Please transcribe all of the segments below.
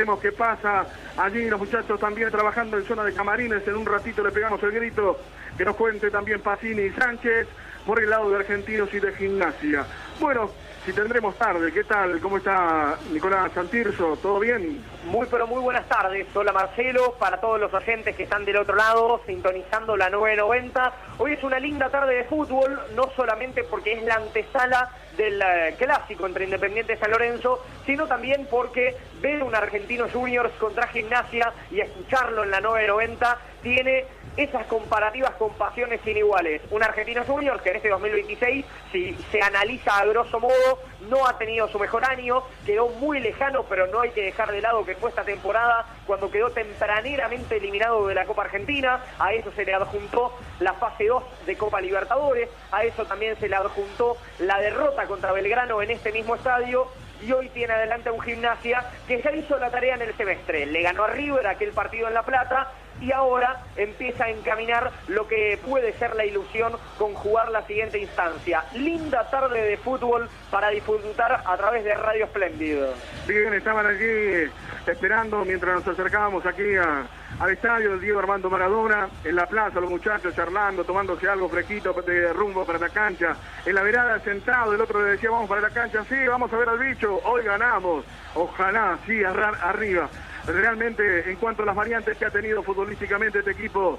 Veremos qué pasa. Allí los muchachos también trabajando en zona de camarines. En un ratito le pegamos el grito que nos cuente también Pacini y Sánchez por el lado de Argentinos y de Gimnasia. Bueno, si tendremos tarde, ¿qué tal? ¿Cómo está Nicolás Santirso? ¿Todo bien? Pero muy buenas tardes. Hola Marcelo, para todos los oyentes que están del otro lado, sintonizando la 990. Hoy es una linda tarde de fútbol, no solamente porque es la antesala del clásico entre Independiente y San Lorenzo, sino también porque ver un Argentinos Juniors contra Gimnasia y escucharlo en la 990 tiene esas comparativas con pasiones iniguales. Un Argentinos Juniors que en este 2026, si se analiza a grosso modo, no ha tenido su mejor año, quedó muy lejano, pero no hay que dejar de lado que fue esta temporada cuando quedó tempraneramente eliminado de la Copa Argentina. A eso se le adjuntó la fase 2 de Copa Libertadores, a eso también se le adjuntó la derrota contra Belgrano en este mismo estadio, y hoy tiene adelante a un Gimnasia que ya hizo la tarea en el semestre. Le ganó a River aquel partido en La Plata y ahora empieza a encaminar lo que puede ser la ilusión con jugar la siguiente instancia. Linda tarde de fútbol para disfrutar a través de Radio Espléndido. Bien, estaban allí esperando mientras nos acercábamos aquí al estadio del Diego Armando Maradona, en la plaza, los muchachos charlando, tomándose algo fresquito de rumbo para la cancha. En la verada sentado, el otro le decía, vamos para la cancha, sí, vamos a ver al bicho, hoy ganamos, ojalá, sí, arriba. Realmente, en cuanto a las variantes que ha tenido futbolísticamente este equipo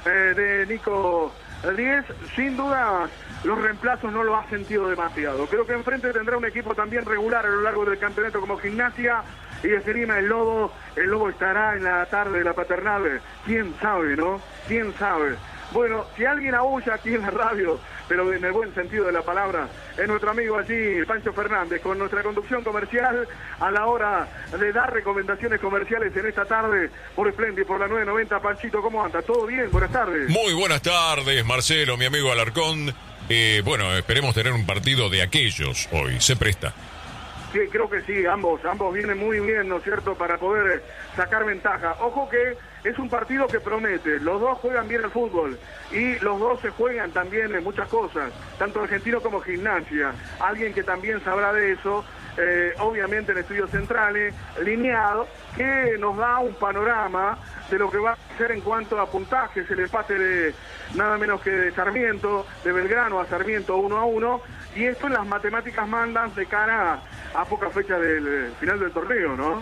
de Nico Díez, sin duda los reemplazos no lo ha sentido demasiado. Creo que enfrente tendrá un equipo también regular a lo largo del campeonato como Gimnasia y Esgrima el Lobo. El Lobo estará en la tarde de la Paternal, quién sabe, ¿no? Quién sabe. Bueno, si alguien aúlla aquí en la radio, pero en el buen sentido de la palabra, es nuestro amigo allí, Pancho Fernández, con nuestra conducción comercial a la hora de dar recomendaciones comerciales en esta tarde por Espléndido, por la 990. Panchito, ¿cómo anda? ¿Todo bien? Buenas tardes. Muy buenas tardes, Marcelo, mi amigo Alarcón. Bueno, esperemos tener un partido de aquellos hoy, se presta. Sí, creo que sí, ambos vienen muy bien, ¿no es cierto?, para poder sacar ventaja. Ojo que es un partido que promete, los dos juegan bien al fútbol y los dos se juegan también en muchas cosas, tanto Argentino como Gimnasia. Alguien que también sabrá de eso, obviamente en Estudios Centrales, lineado, que nos da un panorama de lo que va a ser en cuanto a puntajes, el empate de nada menos que de Sarmiento, de Belgrano a Sarmiento 1-1, y esto en las matemáticas mandan de cara a pocas fechas del final del torneo, ¿no?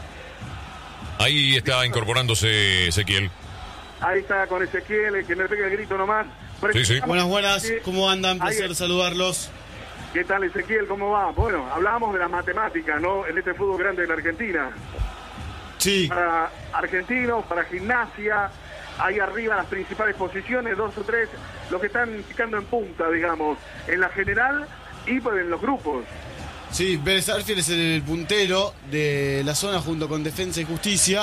Ahí está incorporándose Ezequiel. Ahí está con Ezequiel, que me pegue el grito nomás. Sí. Buenas, ¿cómo andan? Placer saludarlos. ¿Qué tal, Ezequiel? ¿Cómo va? Bueno, hablábamos de las matemáticas, ¿no? En este fútbol grande de la Argentina. Sí. Para Argentinos, para Gimnasia, ahí arriba las principales posiciones, 2 o 3, los que están picando en punta, digamos, en la general y pues en los grupos. Sí, Vélez Arfield es el puntero de la zona junto con Defensa y Justicia.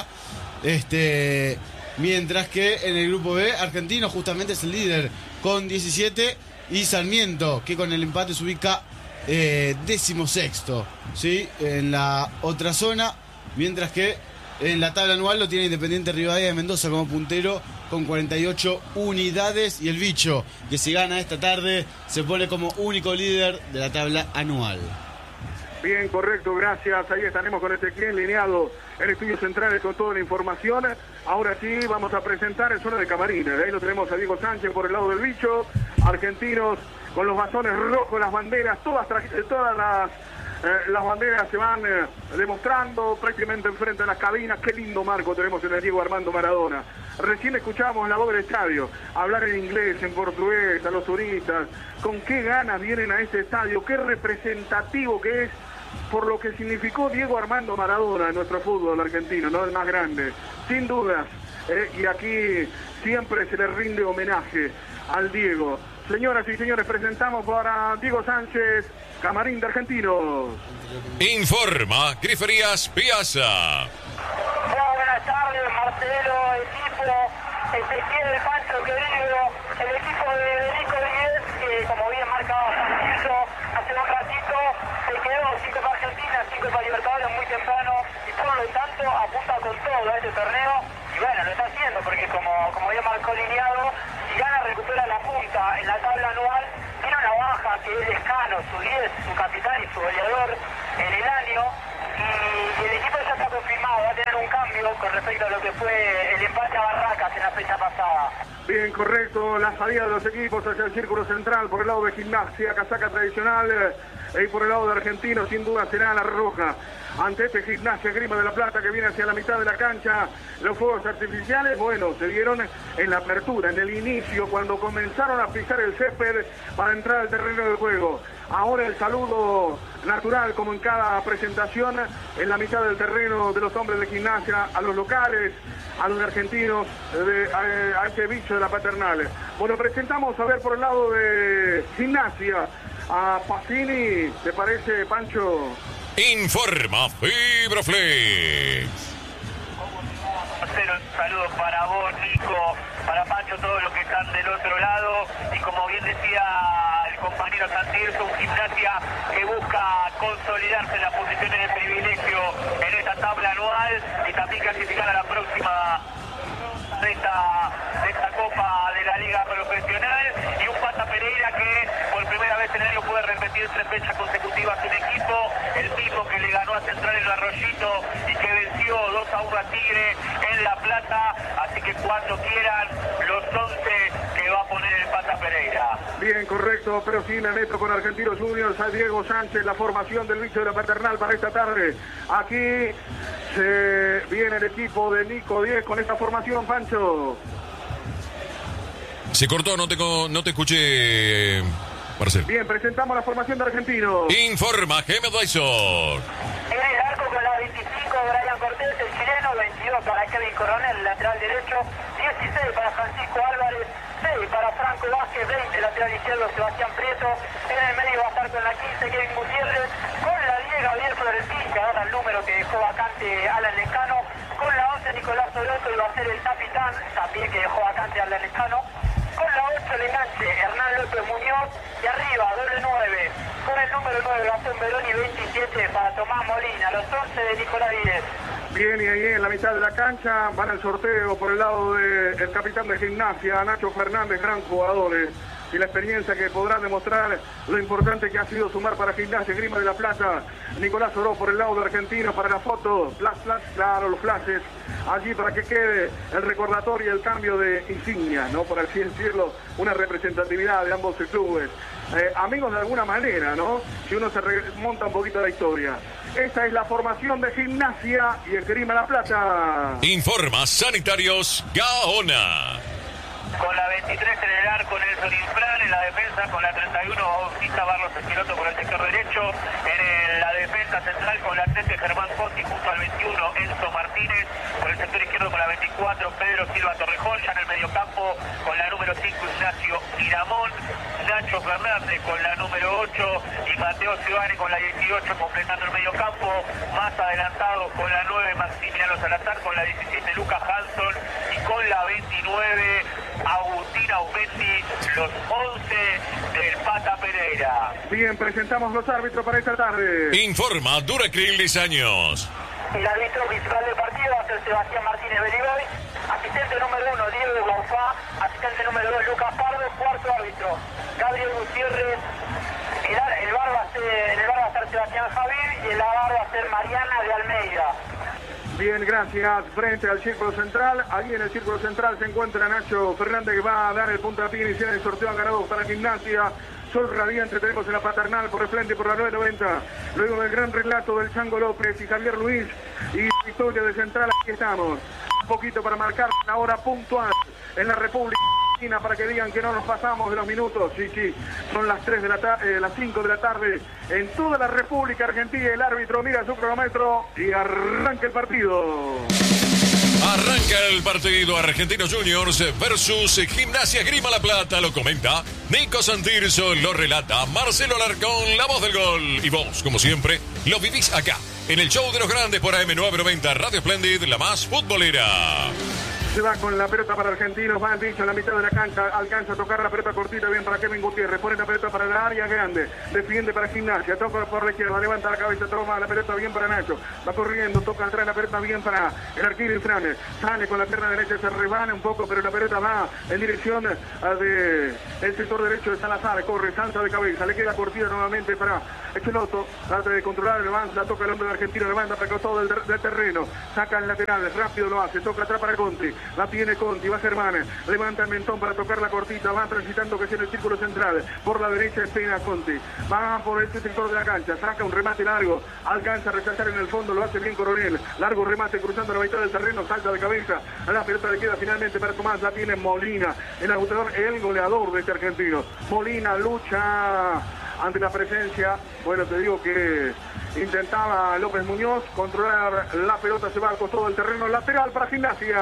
Mientras que en el grupo B, Argentino justamente es el líder con 17 y Sarmiento, que con el empate se ubica 16º, ¿sí? En la otra zona, mientras que en la tabla anual lo tiene Independiente Rivadavia de Mendoza como puntero con 48 unidades y el bicho, que si gana esta tarde se pone como único líder de la tabla anual. Bien, correcto, gracias. Ahí estaremos con Ezequiel lineado en Estudios Centrales con toda la información. Ahora sí, vamos a presentar en zona de camarines. Ahí lo tenemos a Diego Sánchez por el lado del bicho. Argentinos con los bastones rojos, las banderas, todas las banderas se van demostrando prácticamente enfrente de las cabinas. Qué lindo marco tenemos en el Diego Armando Maradona. Recién escuchábamos la voz del estadio, hablar en inglés, en portugués, a los turistas. Con qué ganas vienen a este estadio, qué representativo que es por lo que significó Diego Armando Maradona en nuestro fútbol argentino, ¿no? El más grande, sin dudas. Y aquí siempre se le rinde homenaje al Diego. Señoras y señores, presentamos para Diego Sánchez, Camarín de Argentinos. Informa Griferías Piazza. Buenas tardes, Marcelo, equipo, Ezequiel, Pancho, querido, el equipo de Nico Díez, que como bien marcaba Francisco hace un ratito, se quedó 5 para Argentina, 5 para Libertadores muy temprano, y por lo tanto apunta con todo a este torneo, y bueno, lo está haciendo, porque como bien marcó lineado, si gana recupera la punta en la tabla anual, tiene una baja que es Lescano, su 10, su capitán y su goleador en el año, y el equipo ya está confirmado, va a tener con respecto a lo que fue el empate a Barracas en la fecha pasada. Bien, correcto, la salida de los equipos hacia el círculo central por el lado de Gimnasia, casaca tradicional, y por el lado de Argentino sin duda será la roja. Ante este Gimnasia Grima de la Plata que viene hacia la mitad de la cancha, los fuegos artificiales, bueno, se dieron en la apertura, en el inicio, cuando comenzaron a pisar el césped para entrar al terreno del juego. Ahora el saludo natural, como en cada presentación, en la mitad del terreno de los hombres de Gimnasia, a los locales, a los argentinos, a este bicho de la Paternal. Bueno, presentamos a ver por el lado de Gimnasia a Pacini, ¿te parece, Pancho? Informa Fibroflex. Saludos para vos, Nico, para Pancho, todos los que están del otro lado. Y como bien decía el compañero Santirso, un Gimnasia que busca consolidarse en las posiciones de privilegio en esta tabla anual y también clasificar a la próxima de esta Copa de la Liga Profesional. Y un Pata Pereira que por primera vez en el año puede repetir 3 fechas consecutivas un equipo, el mismo que le ganó a Central en Arroyito y que venció 2-1 a Tigre en La Plata. Así que cuando quieran, los 11 que va a poner el Pata Pereira. Bien, correcto, pero sí me meto con Argentinos Juniors, a Diego Sánchez, la formación del bicho de la Paternal para esta tarde. Aquí se viene el equipo de Nico 10 con esta formación, Pancho. Se cortó, no te escuché, Marcelo. Bien, presentamos la formación de Argentinos. Informa Gemma Dyson. En el arco con la 25, Brian Cortés, el chileno, 22 para Kevin Coronel, lateral derecho, 16 para Francisco Álvarez, 6 para Franco Vázquez, 20 lateral izquierdo Sebastián Prieto, en el medio va a estar con la 15 Kevin Gutiérrez, con la 10 Gabriel Florentino, que ahora el número que dejó vacante Alan Lescano, con la 11 Nicolás Oroto y va a ser el capitán, también que dejó vacante Alan Lescano, con la 8 el enganche Hernán López Muñoz, y arriba doble 9 con el número 9 Gastón Verón y 27 para Tomás Molina, los 11 de Nicolás Díez. Bien, y ahí en la mitad de la cancha van al sorteo por el lado del capitán de Gimnasia, Nacho Fernández, gran jugadores, y la experiencia que podrán demostrar lo importante que ha sido sumar para Gimnasia Grima de la Plata. Nicolás Oró por el lado de Argentino para la foto, flash, claro, los flashes, allí para que quede el recordatorio y el cambio de insignia, ¿no? Por así decirlo, una representatividad de ambos clubes. Amigos de alguna manera, ¿no? Si uno se remonta un poquito a la historia. Esta es la formación de Gimnasia y el Grima de la Plata. Informa Sanitarios Gaona. Con la 23 en el arco Nelson Infran, en la defensa con la 31 Bautista Barros Esquiloto por el sector derecho, en la defensa central con la 13 Germán Conti junto al 21 Enzo Martínez, por el sector izquierdo con la 24 Pedro Silva Torrejón, ya en el mediocampo con la número 5 Ignacio Miramón, Nacho Fernández con la número 8 y Mateo Ciudadani con la 18 completando el mediocampo, más adelantado con la 9 Maximiliano Salazar, con la 17 Lucas Hanson y con la 29 Agustín Aumenti, los 11 del Pata Pereira. Bien, presentamos los árbitros para esta tarde. Informa Duracril 10 años. El árbitro principal del partido va a ser Sebastián Martínez Beligoy, asistente número 1 Diego Baufá, asistente número 2 Lucas Pardo, cuarto árbitro Gabriel Gutiérrez, en el bar va a estar Sebastián Javier y en la bar va a ser Mariana de Almeida. Bien, gracias. Frente al círculo central, ahí en el círculo central se encuentra Nacho Fernández, que va a dar el puntapié inicial del sorteo ganado para Gimnasia. Sol radiante tenemos en la Paternal por el frente por la 990. Luego del gran relato del Chango López y Javier Luis y victoria de Central, aquí estamos. Un poquito para marcar la hora puntual en la República Argentina para que digan que no nos pasamos de los minutos. Sí, son las 3 de la tarde, las 5 de la tarde en toda la República Argentina. El árbitro mira su cronómetro y arranca el partido. Arranca el partido Argentinos Juniors versus Gimnasia Grima La Plata. Lo comenta Nico Santirso, lo relata Marcelo Alarcón, la voz del gol. Y vos, como siempre, lo vivís acá, en el show de los grandes por AM990 Radio Splendid, la más futbolera. Se va con la pelota para Argentinos, va el bicho en la mitad de la cancha, alcanza a tocar la pelota cortita, bien para Kevin Gutiérrez, pone la pelota para la área grande, defiende para Gimnasia, toca por la izquierda, levanta la cabeza, toma la pelota bien para Nacho, va corriendo, toca atrás la pelota bien para el arquero Infrane, sale con la pierna derecha, se rebana un poco, pero la pelota va en dirección del sector derecho de Salazar, corre, salta de cabeza, le queda cortita nuevamente para Echeloto, trata de controlar el avance, la toca el hombre de Argentino, levanta para el costado del terreno, saca el lateral, rápido lo hace, toca atrás para Conti, la tiene Conti, va Germán, levanta el mentón para tocar la cortita, va transitando que tiene el círculo central, por la derecha espera Conti, va por este sector de la cancha, saca un remate largo, alcanza a resaltar en el fondo, lo hace bien Coronel, largo remate cruzando la mitad del terreno, salta de cabeza, la pelota le queda finalmente para Tomás, la tiene Molina, el agotador, el goleador de este argentino, Molina lucha ante la presencia, bueno, te digo que intentaba López Muñoz controlar la pelota, se va al costado del terreno, lateral para Gimnasia.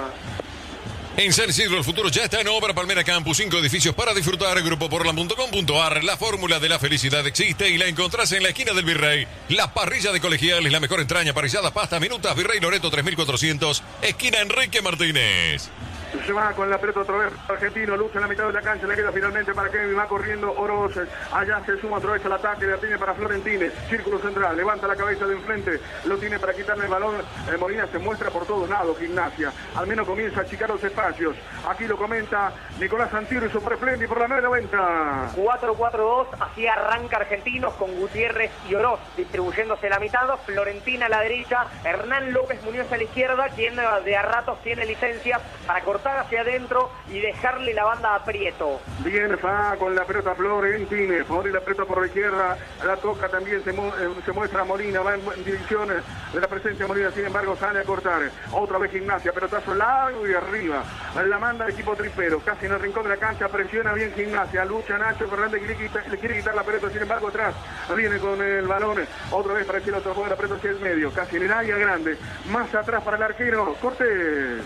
En San Isidro el futuro ya está en obra. Palmera Campus, 5 edificios para disfrutar. Grupoportland.com.ar. La fórmula de la felicidad existe y la encontrás en la esquina del Virrey. La parrilla de Colegiales, la mejor entraña, parrilladas, pastas, minutas. Virrey Loreto 3400, esquina Enrique Martínez. Se va con la pelota otra vez Argentino, lucha en la mitad de la cancha, le queda finalmente para Kevin, va corriendo Oroz, allá se suma otra vez al ataque, la tiene para Florentine, círculo central, levanta la cabeza de enfrente, lo tiene para quitarle el balón, Molina se muestra por todos lados, Gimnasia, al menos comienza a achicar los espacios, aquí lo comenta Nicolás Santiro y su Preflendi por la 990. 4-4-2, así arranca Argentinos con Gutiérrez y Oroz distribuyéndose la mitad, Florentina a la derecha, Hernán López Muñoz a la izquierda, quien de a ratos tiene licencia para cortar hacia adentro y dejarle la banda a Prieto. Bien, va con la pelota Florentine, pone la pelota por la izquierda, la toca también, se muestra Molina, va en dirección de la presencia de Molina, sin embargo sale a cortar, otra vez Gimnasia, pelotazo largo y arriba, la manda el equipo tripero, casi en el rincón de la cancha, presiona bien Gimnasia, lucha Nacho Fernández, le quiere quitar la pelota, sin embargo atrás, viene con el balón, otra vez para Echeloto, juega la pelota hacia el medio, casi en el área grande, más atrás para el arquero, Cortés.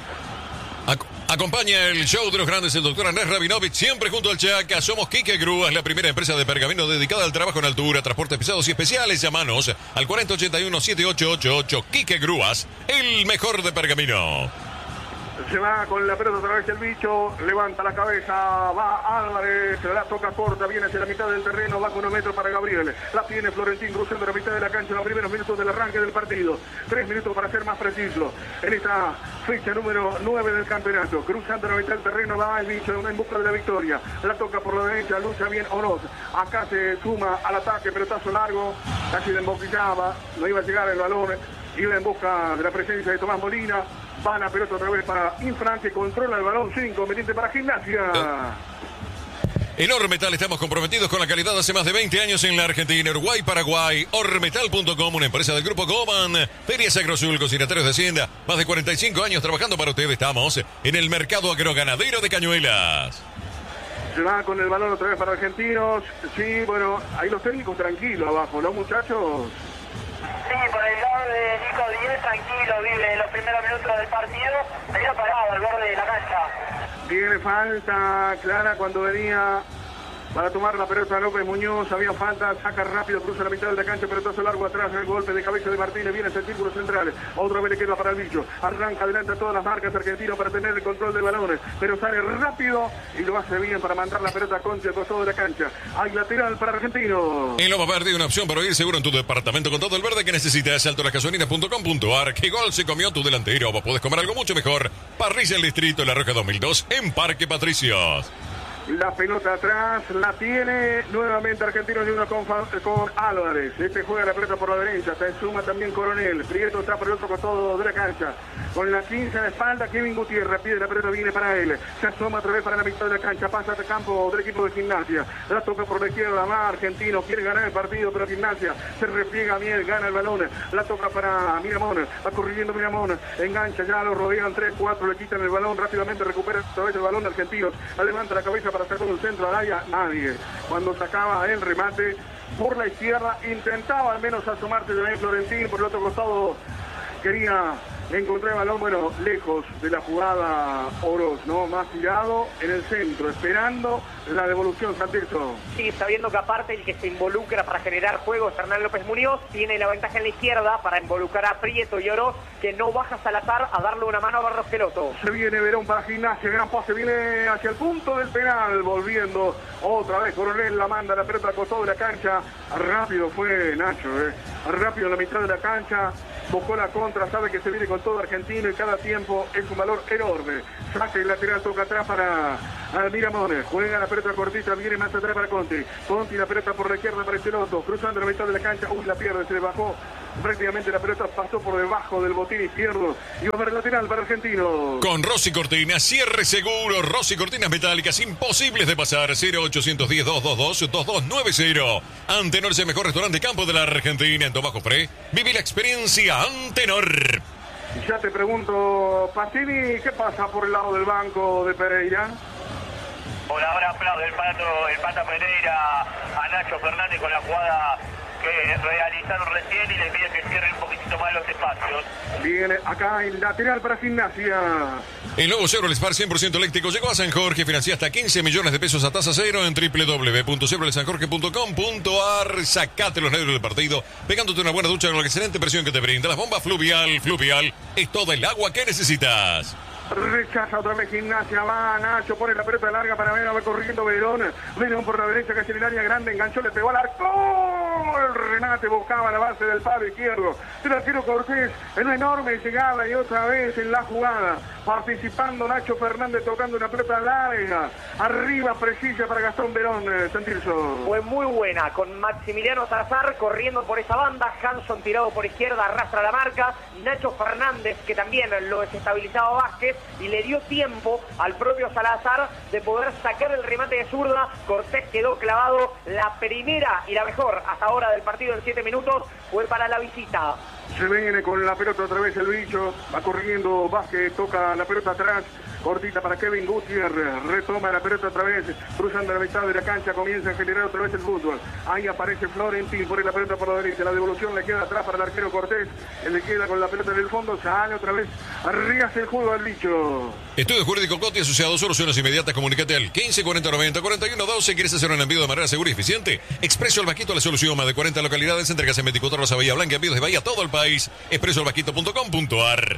Acompaña el show de los grandes el doctor Andrés Rabinovich, siempre junto al Chaca. Somos Quique Grúas, la primera empresa de pergamino dedicada al trabajo en altura, transportes pesados y especiales. Llámanos al 4081-7888. Quique Grúas, el mejor de pergamino. Se va con la pelota otra vez el bicho, levanta la cabeza, va Álvarez, se la toca corta, viene hacia la mitad del terreno, va con 1 metro para Gabriel, la tiene Florentín cruzando la mitad de la cancha en los primeros minutos del arranque del partido, 3 minutos para ser más preciso, en esta fecha número 9 del campeonato, cruzando la mitad del terreno, va el bicho en busca de la victoria, la toca por la derecha, lucha bien Oroz, acá se suma al ataque, pelotazo largo, casi le emboquillaba, no iba a llegar el balón, iba en busca de la presencia de Tomás Molina. Va la pelota otra vez para Infran, que controla el balón, 5 inconveniente para Gimnasia. En Ormetal estamos comprometidos con la calidad hace más de 20 años en la Argentina, Uruguay, Paraguay. Ormetal.com, una empresa del Grupo Coman. Ferias Agrosul, cocinatarios de Hacienda. Más de 45 años trabajando para ustedes. Estamos en el mercado agroganadero de Cañuelas. Se va con el balón otra vez para Argentinos. Sí, bueno, ahí los técnicos tranquilos abajo, ¿no, muchachos? Sí, por el lado de Nico Díez, tranquilo, vive en los primeros minutos del partido, medio parado al borde de la cancha. Tiene falta clara cuando venía para tomar la pelota López Muñoz, había falta, saca rápido, cruza la mitad de la cancha, pelotazo largo atrás, el golpe de cabeza de Martínez, viene hacia el círculo central, otra vez le queda para el bicho, arranca adelante a todas las marcas argentinos para tener el control del balón, pero sale rápido y lo hace bien para mandar la pelota contra el costado de la cancha. Hay lateral para Argentino. En Loma Verde, una opción para ir seguro en tu departamento con todo el verde que necesitas. Altolasgasolinas.com.ar. ¿Qué gol se comió tu delantero? Vos podés comer algo mucho mejor. Parrilla El Distrito, La Roja 2002, en Parque Patricios. La pelota atrás, la tiene nuevamente Argentino Junior con Álvarez. Este juega la pelota por la derecha, se suma también Coronel. Prieto está por el otro costado de la cancha. Con la 15 a la espalda, Kevin Gutiérrez pide la pelota, viene para él. Se asoma otra vez para la mitad de la cancha, pasa al campo del equipo de Gimnasia. La toca por la izquierda, va Argentino, quiere ganar el partido, pero Gimnasia se repliega bien, gana el balón. La toca para Miramón, va corriendo Miramón, engancha, ya lo rodean 3-4, le quitan el balón, rápidamente recupera otra vez el balón Argentinos. Levanta la cabeza para sacar un centro al área, nadie. Cuando sacaba el remate por la izquierda, intentaba al menos asomarse de Florentín, por el otro costado quería encontrar el balón, bueno, lejos de la jugada Oroz, ¿no? Más tirado en el centro, esperando la devolución, Santirso. Sí, sabiendo que aparte el que se involucra para generar juego es Hernán López Muñoz, tiene la ventaja en la izquierda para involucrar a Prieto y Oroz, que no baja Salazar a darle una mano a Barros Peloto. Se viene Verón para Gimnasia, gran pase, viene hacia el punto del penal, volviendo otra vez Coronel, la manda, la pelota al costado de la cancha, rápido fue Nacho, rápido en la mitad de la cancha, buscó la contra, sabe que se viene con todo argentino y cada tiempo es un valor enorme. Saca el lateral, toca atrás para Miramón, juega la pelota cortita, viene más atrás para Conti, la pelota por la izquierda para Celoto, cruzando la mitad de la cancha, la pierde, se le bajó, prácticamente la pelota pasó por debajo del botín izquierdo y va para el lateral para Argentino. Con Rossi Cortinas, cierre seguro, Rossi Cortinas metálicas imposibles de pasar, 0810-222-2290. Antenor es el mejor restaurante de campo de la Argentina, en Tomás Jofré. Viví la experiencia Antenor. Ya te pregunto, Pacini, ¿qué pasa por el lado del banco de Pereira? Por ahora aplaude el Pata Pereira a Nacho Fernández con la jugada que realizaron recién y le pide que cierre un poquitito más los espacios. Viene acá el lateral para Gimnasia. El nuevo Chevrolet Spark 100% eléctrico llegó a San Jorge, financia hasta 15 millones de pesos a tasa cero en www.chevroletsanjorge.com.ar. Sacate los nervios del partido, pegándote una buena ducha con la excelente presión que te brinda la bomba Fluvial. Fluvial es toda el agua que necesitas. Rechaza otra vez Gimnasia, va Nacho, pone la pelota larga para Verón, va corriendo Verón por la derecha, casi en el área grande, enganchó, le pegó al arco, el Renate buscaba la base del palo izquierdo, el arquero Cortés, en una enorme llegada y otra vez en la jugada, participando Nacho Fernández tocando una pelota larga, arriba precisa para Gastón Verón, Santirso. Fue muy buena, con Maximiliano Salazar corriendo por esa banda, Hanson tirado por izquierda, arrastra la marca, Nacho Fernández, que también lo desestabilizaba Vázquez, y le dio tiempo al propio Salazar de poder sacar el remate de zurda. Cortés quedó clavado. La primera y la mejor hasta ahora del partido en 7 minutos fue para la visita. Se viene con la pelota otra vez el bicho, va corriendo Vázquez, toca la pelota atrás, cortita para Kevin Gutiérrez, retoma la pelota otra vez, cruzando la mitad de la cancha, comienza a generar otra vez el fútbol. Ahí aparece Florentín, pone la pelota por la derecha, la devolución le queda atrás para el arquero Cortés, él le queda con la pelota en el fondo, sale otra vez, arriesga el juego al bicho. Estudio Jurídico Coti, asociado, soluciones inmediatas, comunícate al 15 40 90 41 12. ¿Quieres hacer un envío de manera segura y eficiente? Expreso El Vaquito, la solución, más de 40 localidades, entregas en 24 horas a Bahía Blanca, envíos de Bahía a todo el país. expresoelvaquito.com.ar.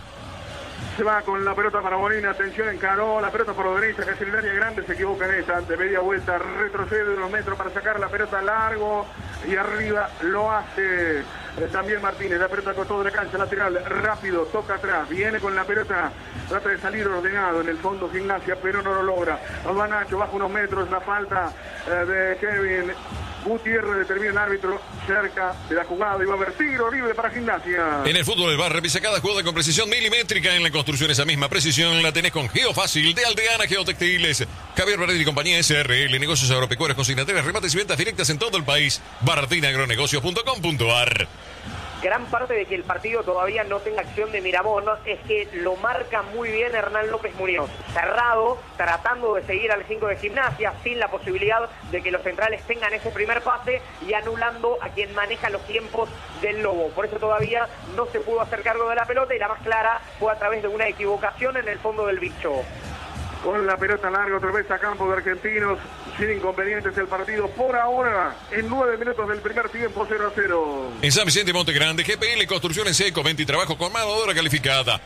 Se va con la pelota para Molina, atención, encaró la pelota por la derecha, casi en el área grande, se equivoca en esa, ante media vuelta, retrocede unos metros para sacar la pelota largo y arriba lo hace también Martínez, la pelota con todo de la cancha lateral, rápido, toca atrás, viene con la pelota, trata de salir ordenado en el fondo Gimnasia, pero no lo logra. Va Nacho, baja unos metros, la falta de Kevin Gutiérrez, determina el árbitro cerca de la jugada y va a haber tiro libre para Gimnasia. En el fútbol del bar, revisa cada jugada con precisión milimétrica. En la construcción esa misma precisión la tenés con Geofácil de Aldeana Geotextiles. Javier Barret y compañía SRL, negocios agropecuarios, consignatarias, remates y ventas directas en todo el país. Bardinagronegocios.com.ar. Gran parte de que el partido todavía no tenga acción de Miramón es que lo marca muy bien Hernán López Muñoz. Cerrado, tratando de seguir al 5 de Gimnasia, sin la posibilidad de que los centrales tengan ese primer pase y anulando a quien maneja los tiempos del Lobo. Por eso todavía no se pudo hacer cargo de la pelota y la más clara fue a través de una equivocación en el fondo del bicho. Con la pelota larga otra vez a campo de Argentinos, sin inconvenientes el partido por ahora, en 9 minutos del primer tiempo, 0-0. En San Vicente Monte Grande, GPL Construcción en Seco, 20 y trabajo con mano de obra calificada.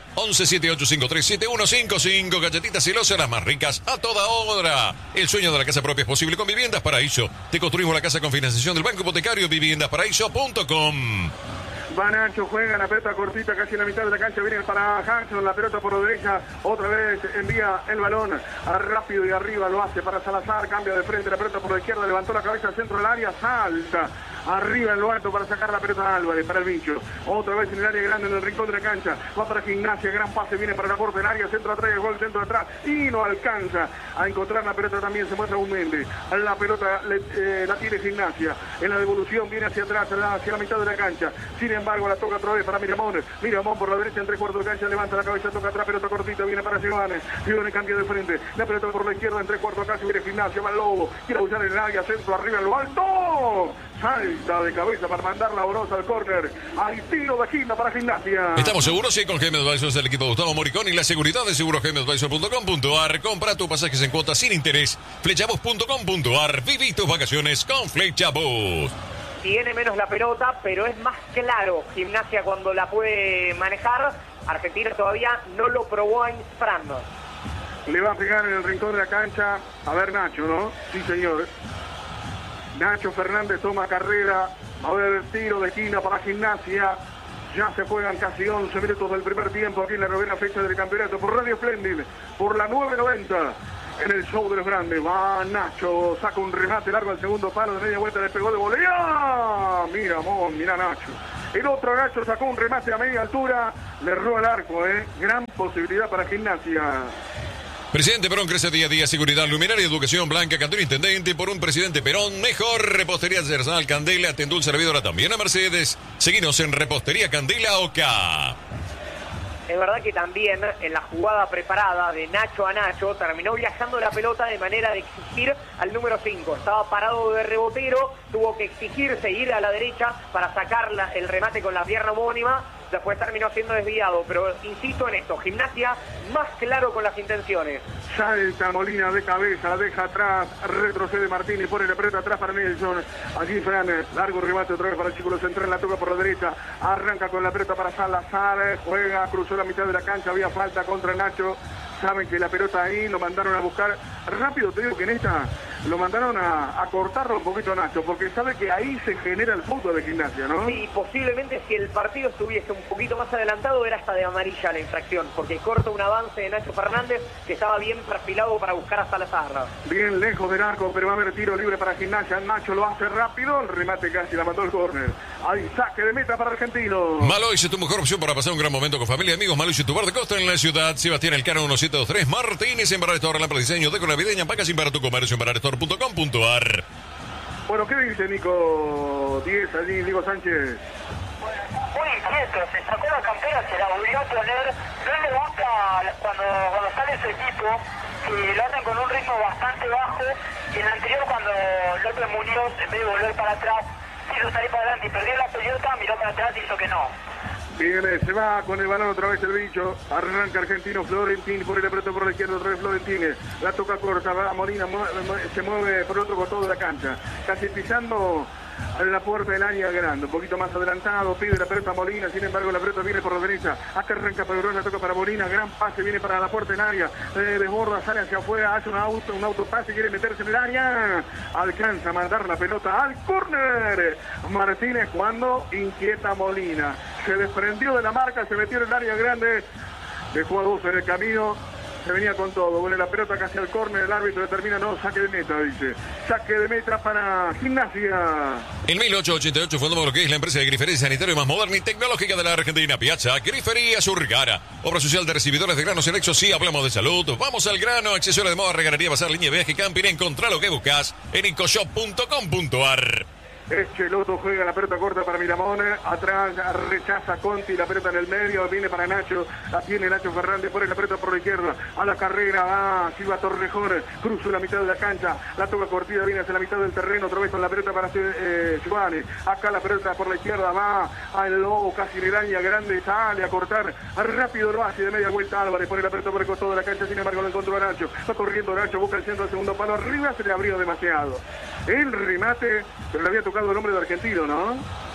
1178537155, galletitas celosas, las más ricas a toda hora. El sueño de la casa propia es posible con Viviendas Paraíso. Te construimos la casa con financiación del Banco Hipotecario, viviendasparaíso.com. Va Nacho, juega la pelota cortita casi en la mitad de la cancha, viene para Hanson, la pelota por la derecha, otra vez envía el balón rápido y arriba lo hace para Salazar, cambia de frente, la pelota por la izquierda, levantó la cabeza al centro del área, salta arriba en lo alto para sacar la pelota a Álvarez, para el bicho, otra vez en el área grande en el rincón de la cancha, va para Gimnasia, gran pase, viene para la corte del área, centro atrás, el gol, centro atrás, y no alcanza a encontrar la pelota también, se muestra un Méndez, la pelota la tiene Gimnasia, en la devolución viene hacia atrás, hacia la mitad de la cancha, sin embargo la toca otra vez para Miramón por la derecha en 3/4 de cancha, levanta la cabeza, toca atrás, pelota cortita, viene para Giovanni cambia de frente, la pelota por la izquierda en 3/4 de cancha, viene Gimnasia, va el Lobo, quiere usar en el área, centro arriba en lo alto, sale vuelta de cabeza para mandar la Orosa al córner. Hay tiro de esquina para Gimnasia. Estamos seguros, sí, con GM Advisors del equipo Gustavo Moricón y la seguridad de segurosgmadvisor.com.ar. Compra tus pasajes en cuotas sin interés. Flechabus.com.ar. Viví tus vacaciones con Flechabus. Tiene menos la pelota, pero es más claro Gimnasia cuando la puede manejar. Argentina todavía no lo probó a Fran. Le va a pegar en el rincón de la cancha. A ver, Nacho, ¿no? Sí, señor. Nacho Fernández toma carrera. A ver, tiro de esquina para Gimnasia. Ya se juegan casi 11 minutos del primer tiempo aquí en la novena fecha del campeonato. Por Radio Splendid, por la 990. En el show de los grandes. Va Nacho. Saca un remate largo al segundo palo. De media vuelta le pegó de volea. Mira, mira Nacho. El otro Nacho sacó un remate a media altura. Le erró el arco, Gran posibilidad para Gimnasia. Presidente Perón crece día a día. Seguridad, luminaria, educación blanca, cantón intendente. Por un presidente Perón, mejor. Repostería artesanal Candela. Tendul servidora también a Mercedes. Seguinos en Repostería Candela Oca. Es verdad que también en la jugada preparada de Nacho a Nacho terminó viajando la pelota de manera de exigir al número 5. Estaba parado de rebotero, tuvo que exigirse ir a la derecha para sacar el remate con la pierna homónima. Después terminó siendo desviado, pero insisto en esto, Gimnasia más claro con las intenciones. Salta Molina de cabeza, la deja atrás, retrocede Martínez, pone la pelota atrás para Nelson. Allí Fran, largo remate otra vez para el círculo central, la toca por la derecha, arranca con la pelota para Salazar, juega, cruzó la mitad de la cancha, había falta contra Nacho. Saben que la pelota ahí, lo mandaron a buscar. Rápido te digo que en esta lo mandaron a cortarlo un poquito a Nacho, porque sabe que ahí se genera el fútbol de Gimnasia, ¿no? Sí, posiblemente si el partido estuviese un poquito más adelantado era hasta de amarilla la infracción, porque corta un avance de Nacho Fernández que estaba bien perfilado para buscar a Salazar. Bien lejos del arco, pero va a haber tiro libre para Gimnasia. Nacho lo hace rápido, el remate casi la mandó el córner. Hay saque de meta para Argentino. Malois es tu mejor opción para pasar un gran momento con familia y amigos. Malois y tu bar de costa en la ciudad. Sebastián Elcano 1723 Martínez en Barrestore, Lámpara Diseño, Decora Navideña, Pacas para tu comercio en barrestore.com.ar. Bueno, ¿qué dice Nico 10 allí, Diego Sánchez? Muy inquieto, se sacó la campera, se la volvió a poner. No le gusta cuando sale su equipo, que lo hacen con un ritmo bastante bajo. Y en el anterior, cuando López Muñoz, en vez de volver para atrás, quiso salir para adelante y perdió la pelota, miró para atrás y hizo que no. Bien, se va con el balón otra vez el bicho. Arranca Argentino, Florentín, por el apretó por la izquierda, otra vez Florentín. La toca corta, va Molina, se mueve por otro costado de la cancha. Casi pisando en la puerta del área grande, un poquito más adelantado, pide la pelota Molina, sin embargo la pelota viene por la derecha, acá arranca Pedrosa, toca para Molina, gran pase, viene para la puerta en área, desborda, sale hacia afuera, hace un autopase, quiere meterse en el área, alcanza a mandar la pelota al córner. Martínez cuando inquieta Molina, se desprendió de la marca, se metió en el área grande, dejó a dos en el camino. Se venía con todo, vuelve la pelota casi al córner, el árbitro determina no, saque de meta, dice. Saque de meta para Gimnasia. En 1888 fundamos lo que es la empresa de grifería sanitario más moderna y tecnológica de la Argentina, Piazza Grifería Surgara. Obra social de recibidores de granos en Exo, sí, hablamos de salud. Vamos al grano, accesorios de moda, regalería, bazar, línea de viaje, camping, encontrá lo que buscas en incoshop.com.ar. Echeloto juega la pelota corta para Miramón, atrás rechaza Conti, la pelota en el medio, viene para Nacho, la tiene Nacho Fernández, pone la pelota por la izquierda, a la carrera va Silva Torrejón, cruza la mitad de la cancha, la toca cortida, viene hacia la mitad del terreno, otra vez con la pelota para Giovanni, acá la pelota por la izquierda, va al lobo, casi en el área grande, sale a cortar, rápido lo hace de media vuelta Álvarez, pone la pelota por el costado de la cancha, sin embargo lo encontró a Nacho, va corriendo Nacho, busca el centro del segundo palo, arriba se le abrió demasiado. El remate, pero le había tocado el hombre de Argentino, ¿no?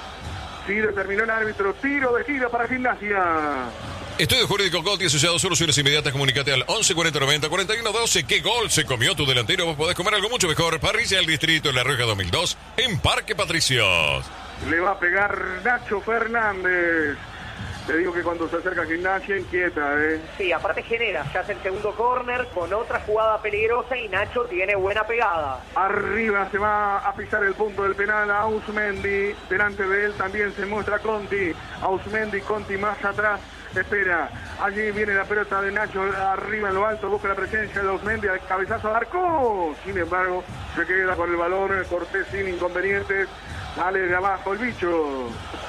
Sí, determinó el árbitro, tiro de gira para Gimnasia. Estudio Jurídico Coti asociado, soluciones inmediatas, comunicate al 11 40 90 41 12. ¿Qué gol se comió tu delantero? Vos podés comer algo mucho mejor. Parrilla del Distrito en La Rioja 2002 en Parque Patricios. Le va a pegar Nacho Fernández. Te digo que cuando se acerca a Gimnasia inquieta, Sí, aparte genera, se hace el segundo córner con otra jugada peligrosa y Nacho tiene buena pegada. Arriba se va a pisar el punto del penal a Ausmendi. Delante de él también se muestra Conti. Ausmendi, Conti más atrás. Espera, allí viene la pelota de Nacho arriba en lo alto, busca la presencia de Ausmendi, al cabezazo al arco. Sin embargo, se queda con el balón, Cortés sin inconvenientes. Sale de abajo el bicho.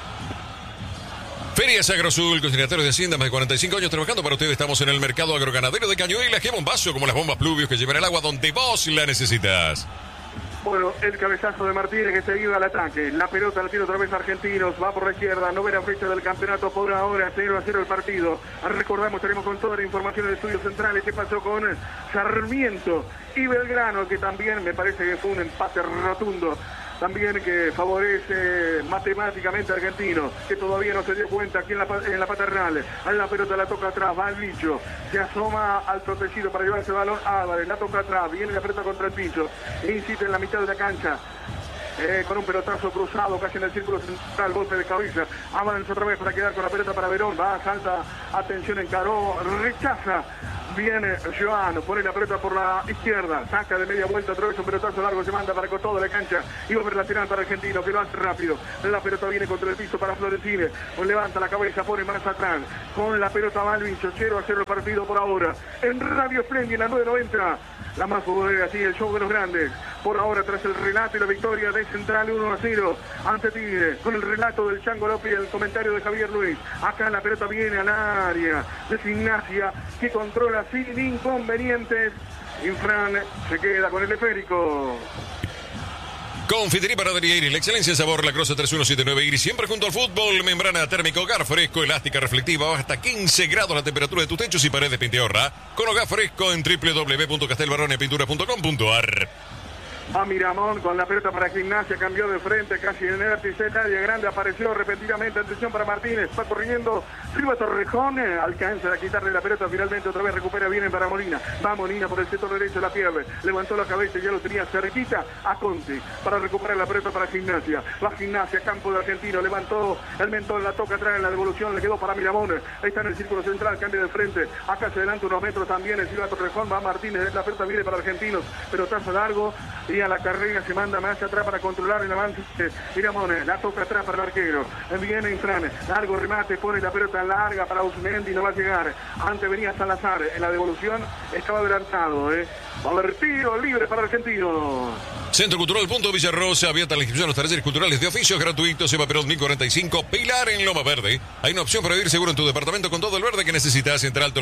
Ferias Agrosul, consignatarios de Hacienda, más de 45 años trabajando para ustedes. Estamos en el mercado agroganadero de Cañuelas. ¡Qué bombazo! Como las bombas pluvios que llevan el agua donde vos la necesitas. Bueno, el cabezazo de Martínez que se iba al ataque. La pelota la tiene otra vez Argentinos. Va por la izquierda. Novena fecha del campeonato por ahora. 0-0 el partido. Recordamos, tenemos con toda la información de estudios centrales. ¿Qué pasó con Sarmiento y Belgrano? Que también me parece que fue un empate rotundo. También que favorece matemáticamente a Argentino, que todavía no se dio cuenta aquí en la paternal. A la pelota la toca atrás, va el bicho, se asoma al protegido para llevarse el balón. Álvarez la toca atrás, viene la pelota contra el piso, insiste en la mitad de la cancha. Con un pelotazo cruzado casi en el círculo central, golpe de cabeza, avanza otra vez para quedar con la pelota para Verón, va, salta, atención, encaró, rechaza. Viene Joan, pone la pelota por la izquierda, saca de media vuelta, otra vez un pelotazo largo, se manda para todo la cancha y va a ver lateral para Argentino, que lo hace rápido. La pelota viene contra el piso para Florentine, levanta la cabeza, pone más atrás, con la pelota Malvin, 0-0 el partido por ahora. En Radio Espléndida, en la 990, la más futbolera, así el show de los grandes. Por ahora, tras el relato y la victoria de Central 1-0 ante Tigre, con el relato del Chango López y el comentario de Javier Luis. Acá la pelota viene al área de Gimnasia, que controla sin inconvenientes. Infran se queda con el esférico. Confitería Panadería Iris, la excelencia en sabor, la Croce 3179 Iris, siempre junto al fútbol, membrana térmica, hogar fresco, elástica, reflectiva, hasta 15 grados la temperatura de tus techos y paredes Pinteorra, con hogar fresco en www.castelbarronepintura.com.ar. A Miramón con la pelota para Gimnasia, cambió de frente, casi en el vértice, área grande, apareció repentinamente, atención para Martínez, va corriendo, Silva Torrejón, alcanza a quitarle la pelota, finalmente otra vez recupera bien para Molina, va Molina por el sector derecho, la pierde, levantó la cabeza y ya lo tenía cerquita a Conti, para recuperar la pelota para Gimnasia, va Gimnasia, campo de Argentino, levantó el mentón, la toca atrás en la devolución, le quedó para Miramón, ahí está en el círculo central, cambia de frente, acá se adelanta unos metros también, el Silva Torrejón, va Martínez, la pelota viene para Argentinos, pelotazo largo, y a la carrera se manda más atrás para controlar el avance. Miramón, la toca atrás para el arquero. Viene Infran, largo remate, pone la pelota larga para Usmendi, no va a llegar. Antes venía Salazar, en la devolución estaba adelantado. Va a haber tiro libre para Argentino. Centro Cultural Punto Villarrosa, abierta la inscripción a los talleres culturales de oficios gratuitos, Eva Perón 1045, Pilar en Loma Verde. Hay una opción para vivir seguro en tu departamento con todo el verde que necesitas,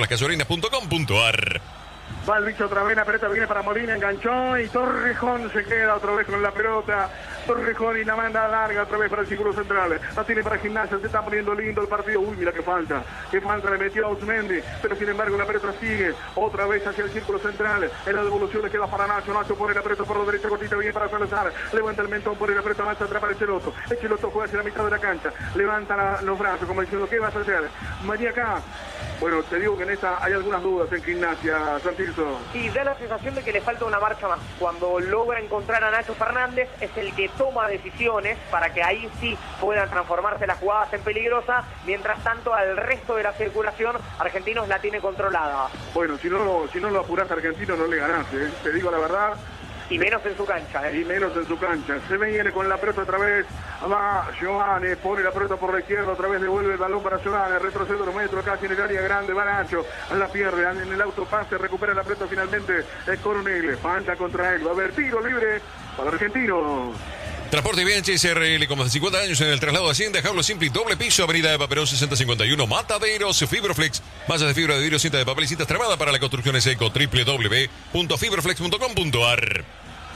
entraltolascasorinas.com.ar. Va el bicho otra vez, la pelota viene para Molina, enganchó y Torrejón se queda otra vez con la pelota. Torrejón y la manda larga otra vez para el círculo central. La tiene para Gimnasia, se está poniendo lindo el partido. Uy, mira qué falta le metió a Usmendi, pero sin embargo la pelota sigue otra vez hacia el círculo central. En la devolución le queda para Nacho pone la pelota por la derecha, cortita bien para Salazar. Levanta el mentón, pone la pelota más atrás para el Cheloto juega hacia la mitad de la cancha, levanta los brazos como diciendo, ¿qué vas a hacer? María acá. Bueno, te digo que en esta hay algunas dudas en Gimnasia, Santirso. Y da la sensación de que le falta una marcha más. Cuando logra encontrar a Nacho Fernández, es el que toma decisiones para que ahí sí puedan transformarse las jugadas en peligrosas. Mientras tanto, al resto de la circulación, Argentinos la tiene controlada. Bueno, si no lo apurás a Argentino, no le ganás, te digo la verdad. Y menos en su cancha. Y menos en su cancha. Se viene con la pelota otra vez. Va Giovanni, pone la pelota por la izquierda. Otra vez devuelve el balón para Giovanni. Retrocede unos metros casi en el área grande. Va Nacho. La pierde en el autopase. Recupera la pelota finalmente. Es Coronel. Falta contra él. Va a haber tiro libre para Argentino. Transporte Bianchi SRL con más de 50 años en el traslado de Hacienda, Jaulo Simple, doble piso, Avenida Eva Perón 6051, Mataderos, Fibroflex, masas de fibra de vidrio, cinta de papel y cintas trabada para la construcción seco, www.fibroflex.com.ar.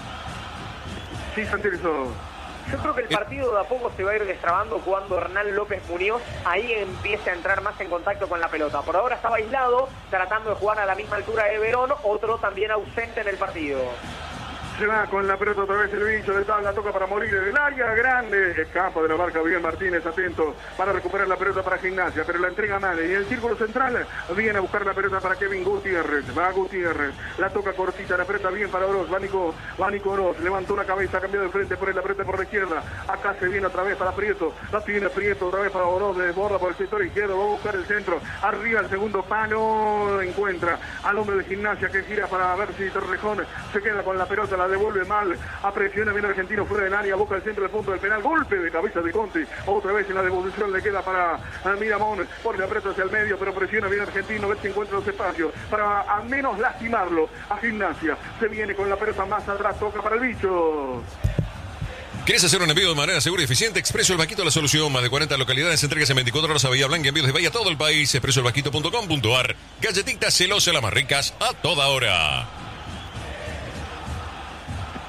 Sí, Santirso. Yo creo que el partido de a poco se va a ir destrabando cuando Hernán López Muñoz ahí empiece a entrar más en contacto con la pelota. Por ahora estaba aislado, tratando de jugar a la misma altura de Verón, otro también ausente en el partido. Se va con la pelota otra vez el bicho de tabla, toca para morir en el área grande. Escapa de la marca bien Martínez, atento para recuperar la pelota para Gimnasia, pero la entrega mal. Y en el círculo central viene a buscar la pelota para Kevin Gutiérrez. Va Gutiérrez, la toca cortita, la pelota bien para Oroz. Va Nico Oroz, levantó la cabeza, cambió de frente, pone la pelota por la izquierda. Acá se viene otra vez para Prieto. La tiene Prieto otra vez para Oroz, desborda por el sector izquierdo, va a buscar el centro. Arriba el segundo palo, encuentra al hombre de Gimnasia que gira para ver si Torrejón se queda con la pelota, la devuelve mal, apresiona bien Argentino fuera del área, busca el centro del punto del penal, golpe de cabeza de Conti, otra vez en la devolución le queda para Miramón, pone la pelota hacia el medio, pero presiona bien Argentino, ver si encuentra los espacios, para al menos lastimarlo a Gimnasia, se viene con la pelota más atrás, toca para el bicho. ¿Quieres hacer un envío de manera segura y eficiente? Expreso El Vaquito, la solución. Más de 40 localidades, entregas en 24 horas a Bahía Blanca, envíos de Bahía a todo el país. expresoelvaquito.com.ar. Galletitas celosas, las más ricas a toda hora.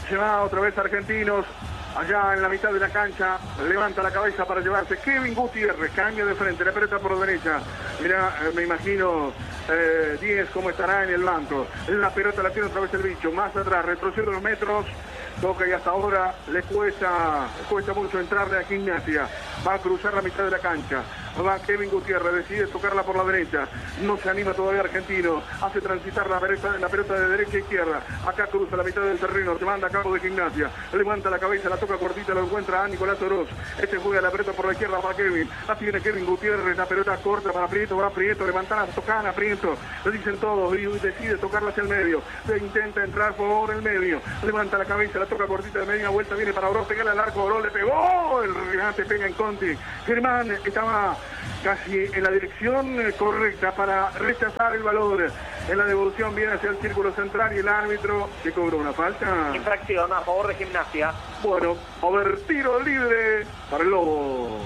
Se va otra vez Argentinos. Allá en la mitad de la cancha, levanta la cabeza para llevarse Kevin Gutiérrez, cambia de frente, la pelota por derecha. Mira, me imagino 10 cómo estará en el banco. La pelota la tiene otra vez el bicho, más atrás, retrocede unos metros, toca y hasta ahora le cuesta mucho entrarle a Gimnasia. Va a cruzar la mitad de la cancha. Va Kevin Gutiérrez, decide tocarla por la derecha. No se anima todavía Argentino. Hace transitar la pelota de derecha a izquierda. Acá cruza la mitad del terreno. Se manda a cabo de Gimnasia. Levanta la cabeza, la toca cortita, lo encuentra a Nicolás Oroz. Este juega la pelota por la izquierda para Kevin. La tiene Kevin Gutiérrez. La pelota corta para Prieto. Va Prieto. Levantar, tocar a Prieto. Le dicen todos. Y decide tocarla hacia el medio. Se intenta entrar por el medio. Levanta la cabeza, la toca cortita de media vuelta. Viene para Oroz. Pega al arco. Oroz le pegó. El remate pega en Conti. Germán estaba casi en la dirección correcta para rechazar el balón. En la devolución viene hacia el círculo central y el árbitro que cobró una falta. Infracción a favor de Gimnasia. Bueno, a ver, tiro libre para el Lobo.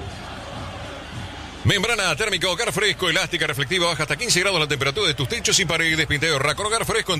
Membrana térmica Hogar Fresco, elástica, reflectiva, baja hasta 15 grados la temperatura de tus techos y paredes. Pinteo Racor Hogar Fresco en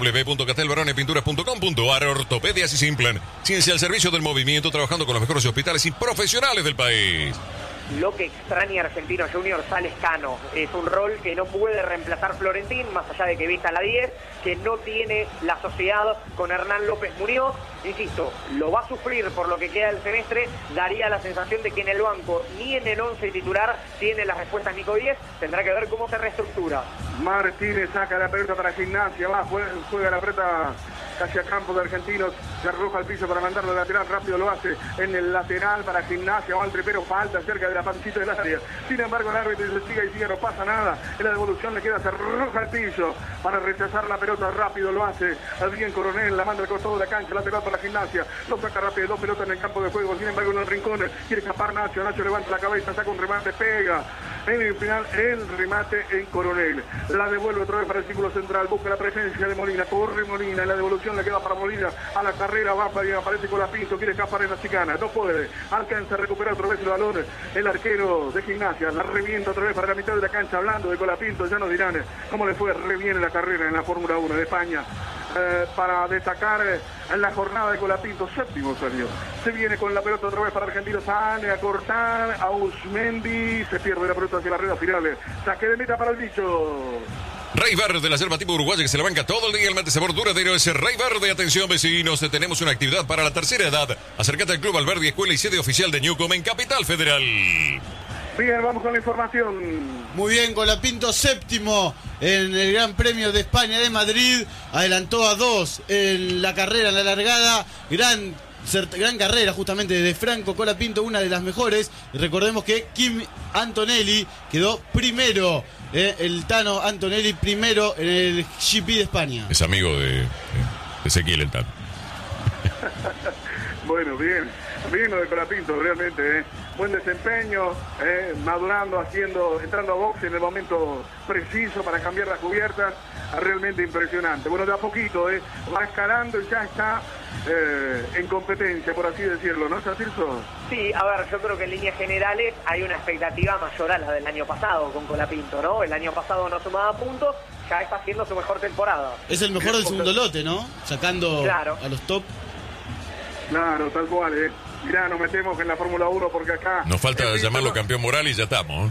www.castelbaronepinturas.com.ar. Ortopedias y Simplan. Ciencia al servicio del movimiento, trabajando con los mejores hospitales y profesionales del país. Lo que extraña Argentino Junior sale Cano. Es un rol que no puede reemplazar Florentín, más allá de que vista la 10, que no tiene la sociedad con Hernán López Muñoz. Insisto, lo va a sufrir por lo que queda del semestre. Daría la sensación de que en el banco ni en el 11 titular tiene las respuestas Nico Díez. Tendrá que ver cómo se reestructura. Martínez saca la pelota para Gimnasia, va, juega la pelota casi a campo de Argentinos, se arroja al piso para mandarlo al lateral, rápido lo hace en el lateral para Gimnasia, va al tripero, falta cerca de la pancita del área. Sin embargo el árbitro dice siga y sigue, no pasa nada. En la devolución le queda, se arroja al piso para rechazar la pelota, rápido lo hace. Bien Coronel, la manda al costado de la cancha, lateral para Gimnasia, lo saca rápido, dos pelotas en el campo de juego. Sin embargo en el rincón quiere escapar Nacho levanta la cabeza, saca un remate, pega. En el final el remate en Coronel. La devuelve otra vez para el círculo central. Busca la presencia de Molina. Corre Molina. En la devolución le queda para Molina. A la carrera va y aparece Colapinto. Quiere escapar en la chicana. No puede. Alcanza a recuperar otra vez el balón. El arquero de Gimnasia. La revienta otra vez para la mitad de la cancha. Hablando de Colapinto. Ya nos dirán cómo le fue. Reviene la carrera en la Fórmula 1 de España. Para destacar en la jornada de Colapinto, séptimo salió. Se viene con la pelota otra vez para Argentinos, sale a cortar a Usmendi, se pierde la pelota hacia la red final, saque de meta para el bicho. Rey Verde, la selva tipo uruguaya que se la banca todo el día. El mate sabor duradero es Rey Verde. Atención vecinos, tenemos una actividad para la tercera edad. Acércate al Club Alberdi, escuela y sede oficial de Newcom en Capital Federal. Bien, vamos con la información. Muy bien, Colapinto séptimo en el Gran Premio de España de Madrid. Adelantó a 2 en la carrera, en la largada. Gran carrera justamente de Franco Colapinto, una de las mejores. Recordemos que Kim Antonelli quedó primero. El Tano Antonelli primero en el GP de España. Es amigo de Ezequiel el Tano. Bueno, bien lo de Colapinto, realmente, buen desempeño, madurando, entrando a boxe en el momento preciso para cambiar las cubiertas, realmente impresionante. Bueno, de a poquito, va escalando y ya está en competencia, por así decirlo, ¿no, Tirso? Sí, a ver, yo creo que en líneas generales hay una expectativa mayor a la del año pasado con Colapinto, ¿no? El año pasado no sumaba puntos, ya está haciendo su mejor temporada. Es el mejor del segundo lote, ¿no? Sacando a los top. Claro, tal cual, Mirá, nos metemos en la Fórmula 1 porque acá... Nos falta llamarlo campeón moral y ya estamos.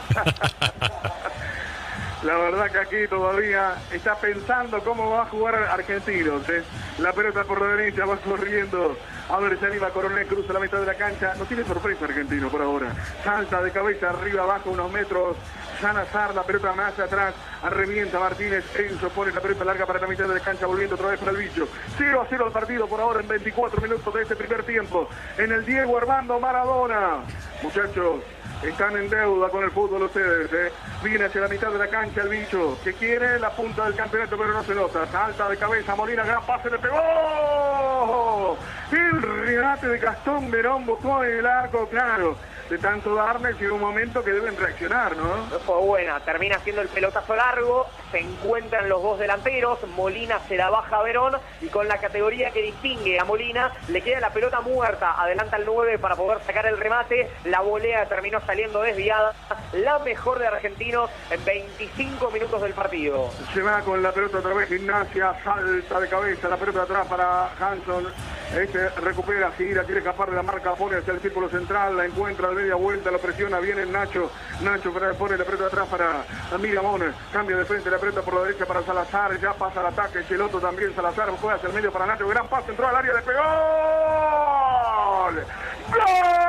La verdad que aquí todavía está pensando cómo va a jugar Argentinos. La pelota por la derecha va corriendo. A ver, se anima Coronel, cruza la mitad de la cancha. No tiene sorpresa Argentino por ahora. Salta de cabeza arriba, abajo unos metros. Salazar, la pelota más atrás, revienta Martínez, Enzo pone la pelota larga para la mitad de la cancha, volviendo otra vez para el bicho. 0-0 el partido por ahora en 24 minutos de este primer tiempo. En el Diego Armando Maradona. Muchachos, están en deuda con el fútbol ustedes, Viene hacia la mitad de la cancha el bicho, que quiere la punta del campeonato, pero no se nota. Salta de cabeza, Molina, gran pase, le pegó. El remate de Gastón Verón buscó en el arco, claro. De tanto darle, llega un momento que deben reaccionar, ¿no? Fue buena, termina haciendo el pelotazo largo, se encuentran los dos delanteros, Molina se la baja a Verón y con la categoría que distingue a Molina, le queda la pelota muerta, adelanta el 9 para poder sacar el remate, la volea terminó saliendo desviada, la mejor de Argentinos en 25 minutos del partido. Se va con la pelota otra vez Gimnasia, salta de cabeza, la pelota atrás para Hanson, Recupera, gira, quiere escapar de la marca, pone hacia el círculo central, la encuentra de media vuelta, lo presiona, viene el Nacho pone la pelota atrás para Miramón, cambia de frente, la pelota por la derecha para Salazar, ya pasa al ataque, Cheloto también, Salazar juega hacia el medio para Nacho, gran pase, entró al área, despegó. ¡Gol!